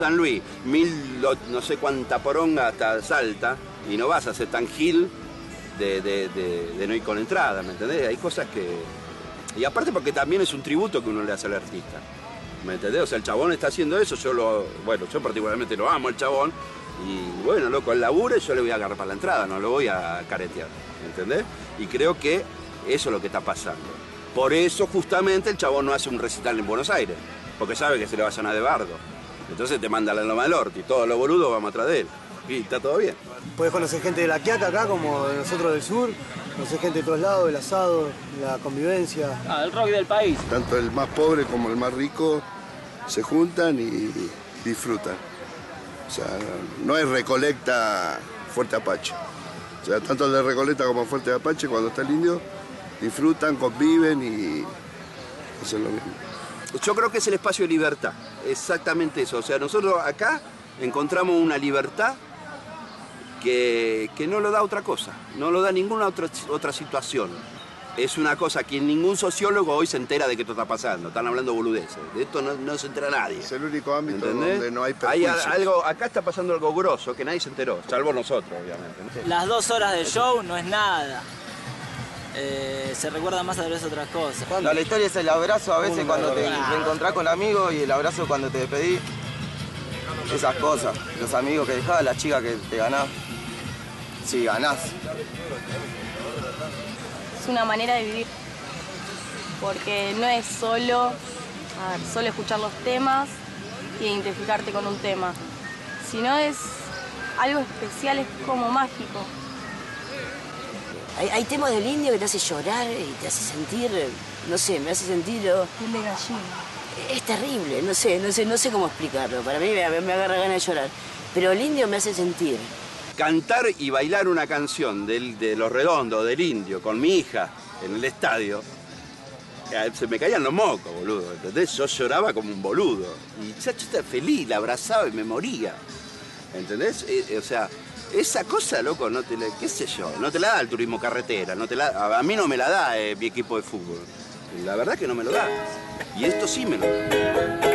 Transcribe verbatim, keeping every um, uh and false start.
San Luis, mil, no sé cuánta poronga hasta Salta, y no vas a ser tan gil de, de, de, de no ir con entrada, ¿me entendés? Hay cosas que... Y aparte porque también es un tributo que uno le hace al artista, ¿me entendés? O sea, el chabón está haciendo eso, yo lo... Bueno, yo particularmente lo amo, el chabón, y bueno, loco, él labura y yo le voy a agarrar para la entrada, no lo voy a caretear, ¿me entendés? Y creo que eso es lo que está pasando. Por eso, justamente, el chabón no hace un recital en Buenos Aires, porque sabe que se le va a llenar de bardo. Entonces te manda a la Loma del Orto y todos los boludos vamos atrás de él. Y está todo bien. Podés conocer gente de La Quiaca acá, como de nosotros del sur. Conocer gente de todos lados, el asado, la convivencia. Ah, el rock del país. Tanto el más pobre como el más rico se juntan y disfrutan. O sea, no es Recoleta Fuerte Apache. O sea, tanto el de Recoleta como Fuerte Apache, cuando está el indio, disfrutan, conviven y hacen lo mismo. Yo creo que es el espacio de libertad, exactamente eso. O sea, nosotros acá encontramos una libertad que, que no lo da otra cosa, no lo da ninguna otra, otra situación. Es una cosa que ningún sociólogo hoy se entera de que esto está pasando. Están hablando boludeces. De esto no, no se entera nadie. Es el único ámbito ¿entendés? donde no hay Hay perjuicios. algo, acá está pasando algo grosso que nadie se enteró, salvo nosotros, obviamente, ¿no? Las dos horas de show no es nada. Eh, se recuerda más a veces otras cosas. No, la historia es el abrazo a veces cuando te reencontrás con el amigo y el abrazo cuando te despedís. Esas cosas, los amigos que dejás, las chicas que te ganás. Sí, ganás. Es una manera de vivir, porque no es solo, a ver, solo escuchar los temas y identificarte con un tema, sino es algo especial, es como mágico. Hay, hay temas del indio que te hace llorar y te hace sentir, no sé, me hace sentir... Oh, Piel de gallina. es terrible, no sé, no sé, no sé cómo explicarlo. Para mí me, me agarra ganas de llorar. Pero el indio me hace sentir. Cantar y bailar una canción del, de Los Redondos, del Indio, con mi hija en el estadio, se me caían los mocos, boludo, ¿entendés? Yo lloraba como un boludo. Y ya yo estaba feliz, la abrazaba y me moría, ¿entendés? Eh, o sea... Esa cosa, loco, no te la, qué sé yo, no te la da el turismo carretera, no te la, a mí no me la da eh, mi equipo de fútbol. La verdad que no me lo da. Y esto sí me lo da.